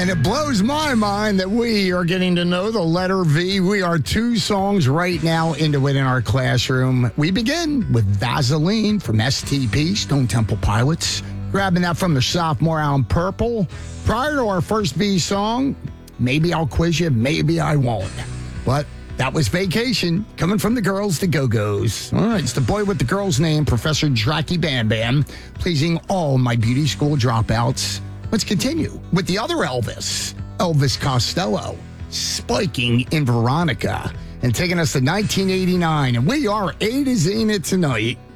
And it blows my mind that we are getting to know the letter V. We are 2 songs right now into it in our classroom. We begin with Vaseline from STP, Stone Temple Pilots. Grabbing that from the sophomore album, Purple. Prior to our first V song, maybe I'll quiz you, maybe I won't. But that was Vacation, coming from the girls, the Go-Go's. All right, it's the boy with the girl's name, Professor Dracky Bam Bam, pleasing all my beauty school dropouts. Let's continue with the other Elvis, Elvis Costello, Spiking in Veronica, and taking us to 1989. And we are A to Z in it tonight.